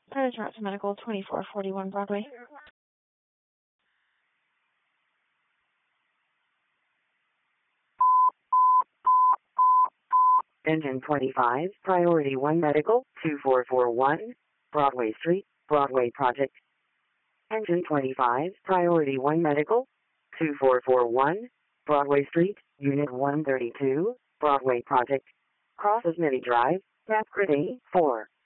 Senator Medical, 2441 Broadway. Engine 25, Priority 1 Medical, 2441, Broadway Street, Broadway Project. Engine 25, Priority 1 Medical, 2441, Broadway Street, Unit 132, Broadway Project. Crosses Mini Drive, Rapid 4.